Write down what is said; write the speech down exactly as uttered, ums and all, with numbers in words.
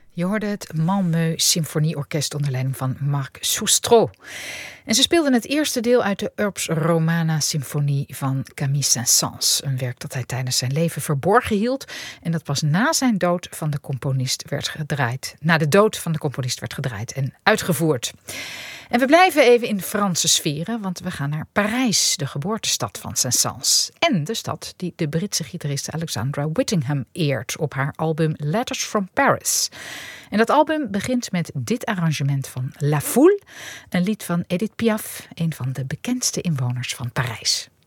Je hoorde het Malmö Symfonieorkest onder leiding van Marc Soustreau. En ze speelden het eerste deel uit de Urbs Romana Symfonie van Camille Saint-Saëns. Een werk dat hij tijdens zijn leven verborgen hield en dat pas na zijn dood van de componist werd gedraaid. Na de dood van de componist werd gedraaid en uitgevoerd. En we blijven even in Franse sferen, want we gaan naar Parijs, de geboortestad van Saint-Saëns. En de stad die de Britse gitariste Alexandra Whittingham eert op haar album Letters from Paris. En dat album begint met dit arrangement van La Foule, een lied van Edith Piaf, een van de bekendste inwoners van Parijs.